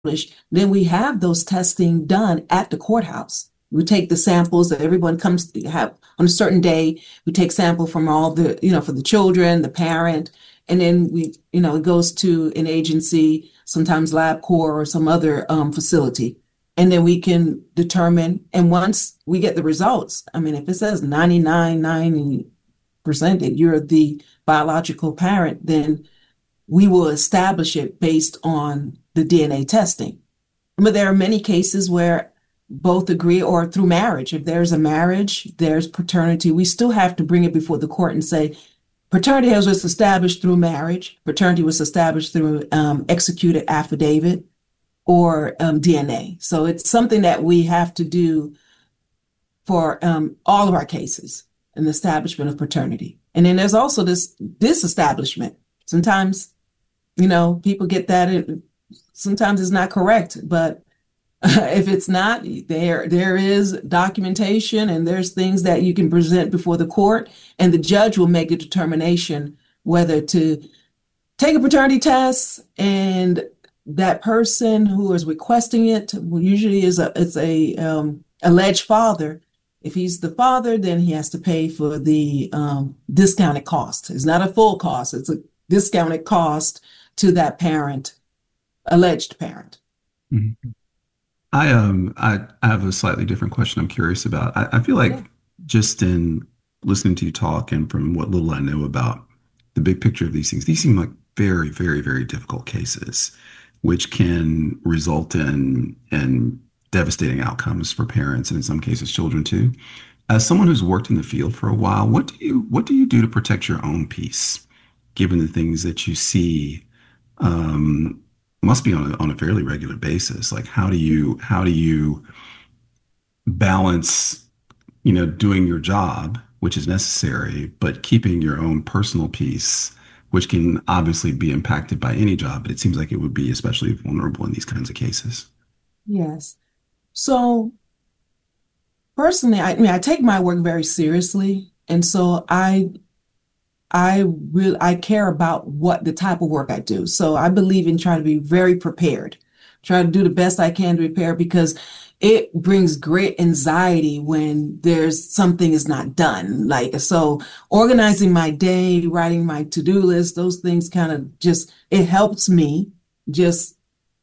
then we have those testing done at the courthouse. We take the samples that everyone comes to have on a certain day. We take sample from all the, for the children, the parent, and then it goes to an agency, sometimes LabCorp or some other facility. And then we can determine, and once we get the results, I mean, if it says 99.90% that you're the biological parent, then we will establish it based on the DNA testing. But there are many cases where both agree, or through marriage. If there's a marriage, there's paternity. We still have to bring it before the court and say, paternity was established through marriage. Paternity was established through executed affidavit or DNA. So it's something that we have to do for all of our cases, an establishment of paternity. And then there's also this establishment. Sometimes, people get that. Sometimes it's not correct, but if it's not, there is documentation and there's things that you can present before the court, and the judge will make a determination whether to take a paternity test, and that person who is requesting it usually it's a alleged father. If he's the father, then he has to pay for the discounted cost. It's not a full cost; it's a discounted cost to that parent, alleged parent. Mm-hmm. I have a slightly different question I'm curious about. I feel like Yeah. just in listening to you talk and from what little I know about the big picture of these seem like very, very, very difficult cases, which can result in devastating outcomes for parents and in some cases children too. As someone who's worked in the field for a while, what do you do to protect your own peace, given the things that you see must be on a fairly regular basis? Like how do you balance, doing your job, which is necessary, but keeping your own personal peace, which can obviously be impacted by any job, but it seems like it would be especially vulnerable in these kinds of cases. Yes. So personally, I take my work very seriously, and so I care about what the type of work I do. So I believe in trying to be very prepared, try to do the best I can to prepare, because it brings great anxiety when there's something is not done. Like, so organizing my day, writing my to-do list, those things kind of it helps me just,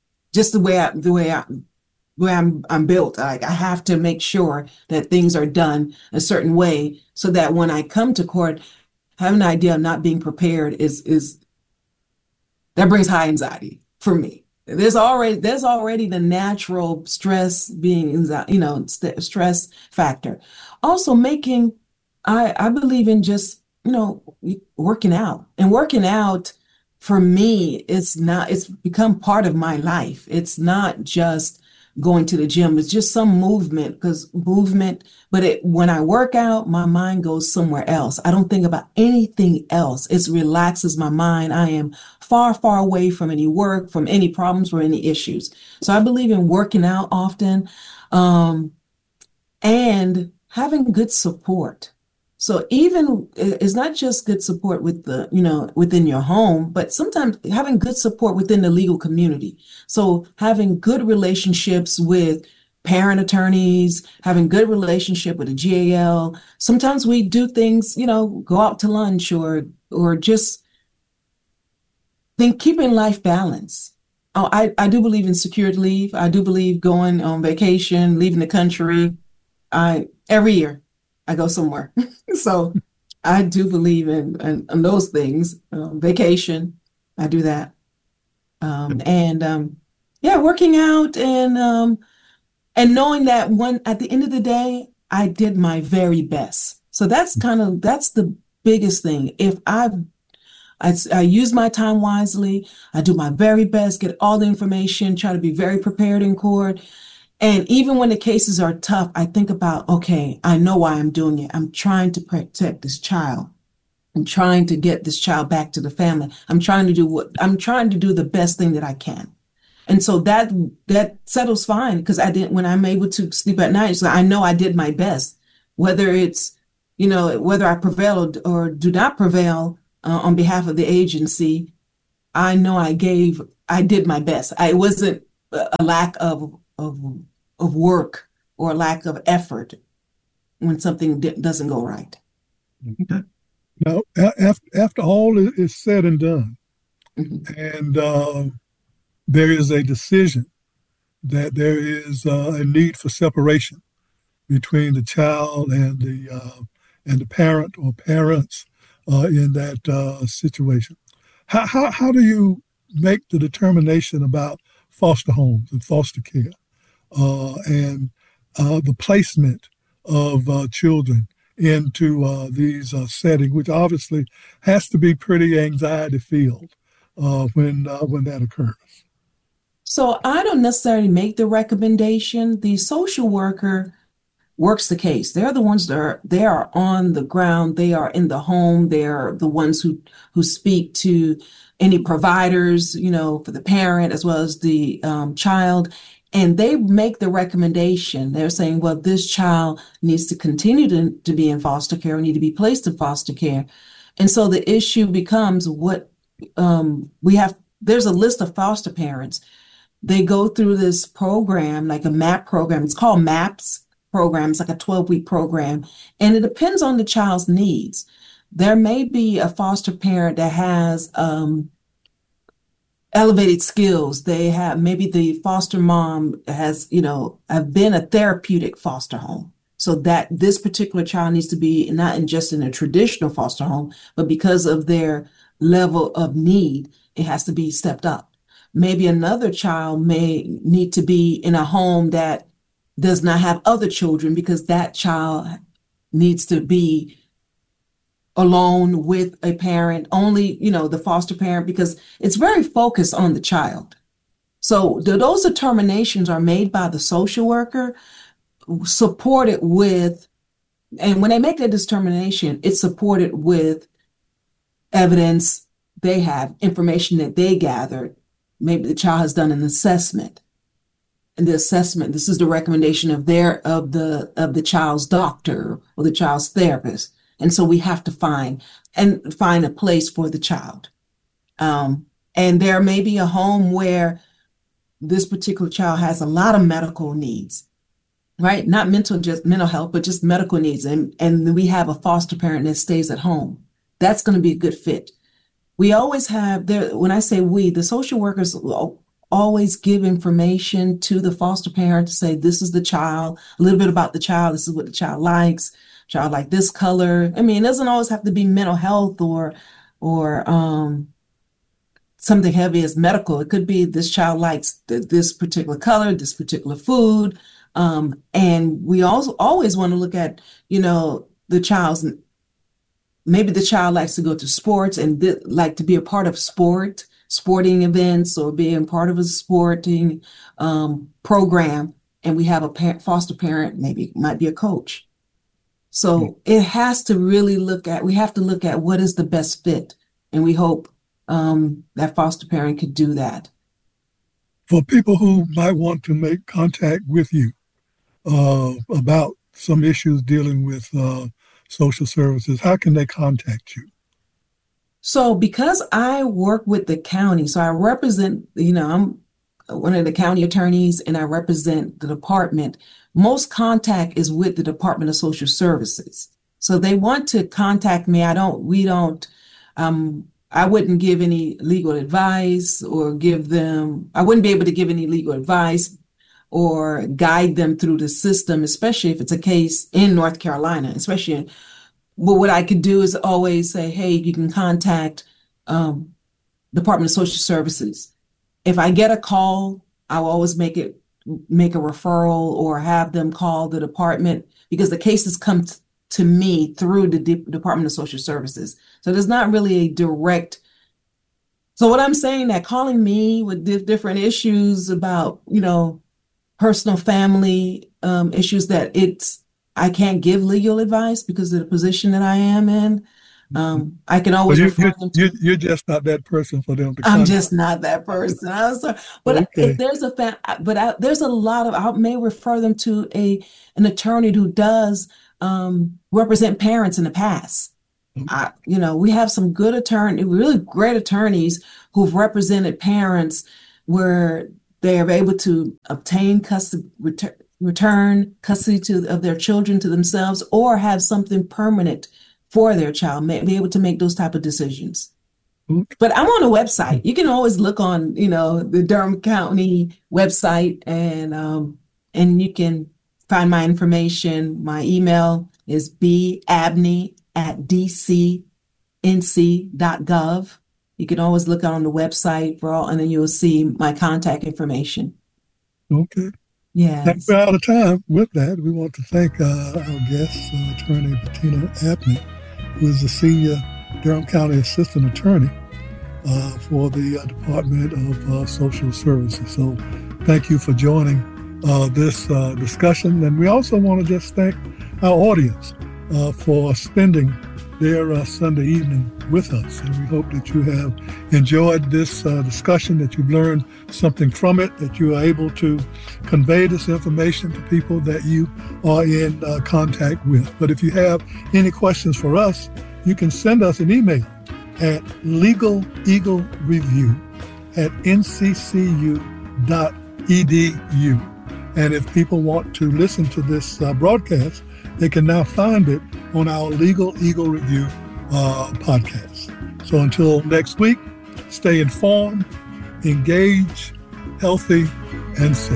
the way I'm built. I have to make sure that things are done a certain way so that when I come to court, having an idea of not being prepared is that brings high anxiety for me. There's already the natural stress being, stress factor. Also making, I believe in just, working out, and working out for me, it's become part of my life. It's not just going to the gym. It's just some movement, but when I work out, my mind goes somewhere else. I don't think about anything else. It relaxes my mind. I am far, far away from any work, from any problems or any issues. So I believe in working out often, and having good support. So even it's not just good support within your home, but sometimes having good support within the legal community. So having good relationships with parent attorneys, having good relationship with a GAL. Sometimes we do things, go out to lunch, or just keeping life balance. Oh, I do believe in secured leave. I do believe going on vacation, leaving the country. Every year I go somewhere. So I do believe in those things. Vacation, I do that. And yeah, working out, and knowing that at the end of the day, I did my very best. So that's the biggest thing. If I use my time wisely, I do my very best, get all the information, try to be very prepared in court. And even when the cases are tough, I think about, okay, I know why I'm doing it. I'm trying to protect this child. I'm trying to get this child back to the family. I'm trying to do the best thing that I can. And so that settles fine, because when I'm able to sleep at night, so I know I did my best, whether whether I prevail or do not prevail on behalf of the agency. I know I did my best. I wasn't a lack of work or a lack of effort when something doesn't go right. Okay. Now, after all is said and done, Mhm. and there is a decision that there is a need for separation between the child and the parent or parents in that situation. How do you make the determination about foster homes and foster care and the placement of children into these settings, which obviously has to be pretty anxiety filled when that occurs? So I don't necessarily make the recommendation. The social worker works the case. They're the ones they are on the ground. They are in the home. They're the ones who speak to any providers, for the parent as well as the child. And they make the recommendation. They're saying, well, this child needs to continue to be in foster care or need to be placed in foster care. And so the issue becomes what there's a list of foster parents. They go through this program, like a MAP program. It's called MAPS program. It's like a 12-week program, and it depends on the child's needs. There may be a foster parent that has elevated skills. Maybe the foster mom has, have been a therapeutic foster home. So that this particular child needs to be not just in a traditional foster home, but because of their level of need, it has to be stepped up. Maybe another child may need to be in a home that does not have other children because that child needs to be alone with a parent, only, the foster parent, because it's very focused on the child. So those determinations are made by the social worker, supported with, and when they make that determination, it's supported with evidence they have, information that they gathered. Maybe the child has done an assessment. And the assessment, this is the recommendation of the child's doctor or the child's therapist. And so we have to find a place for the child. And there may be a home where this particular child has a lot of medical needs, right? Not just mental health, but just medical needs. And we have a foster parent that stays at home. That's going to be a good fit. We always have when I say we, the social workers will always give information to the foster parent to say, this is the child, a little bit about the child. This is what the child likes. Child like this color. I mean, it doesn't always have to be mental health or something heavy as medical. It could be this child likes this particular color, this particular food. And we also always want to look at, the child's, maybe the child likes to go to sports and like to be a part of sporting events or being part of a sporting program. And we have a foster parent, maybe it might be a coach. So it has to really we have to look at what is the best fit. And we hope that foster parent could do that. For people who might want to make contact with you about some issues dealing with social services, how can they contact you? So because I work with the county, so I represent, I'm one of the county attorneys and I represent the department. Most contact is with the Department of Social Services. So they want to contact me. I wouldn't give any legal advice or I wouldn't be able to give any legal advice or guide them through the system, especially if it's a case in North Carolina, but what I could do is always say, hey, you can contact Department of Social Services. If I get a call, I'll always make a referral or have them call the department because the cases come to me through the Department of Social Services. So there's not really a direct. So what I'm saying that calling me with different issues about, personal family issues that I can't give legal advice because of the position that I am in. I can always refer them to. You're just not that person for them to I'm contact. just not that person. I'm sorry. But Okay. if there's there's a lot of, I may refer them to an attorney who does represent parents in the past. We have some good really great attorneys who've represented parents where they are able to obtain custody, return custody of their children to themselves, or have something permanent for their child, be able to make those type of decisions. Okay. But I'm on a website. You can always look on, the Durham County website, and you can find my information. My email is babney@dcnc.gov. You can always look on the website and then you'll see my contact information. Okay. Yes. Thanks. We're out of time. With that, we want to thank our guest, Attorney Bettina Abney, who is the Senior Durham County Assistant Attorney for the Department of Social Services. So thank you for joining this discussion. And we also want to just thank our audience for spending their Sunday evening with us. And we hope that you have enjoyed this discussion, that you've learned something from it, that you are able to convey this information to people that you are in contact with. But if you have any questions for us, you can send us an email at legaleaglereview@nccu.edu. And if people want to listen to this broadcast, they can now find it on our Legal Eagle Review podcast. So until next week, stay informed, engage, healthy, and safe.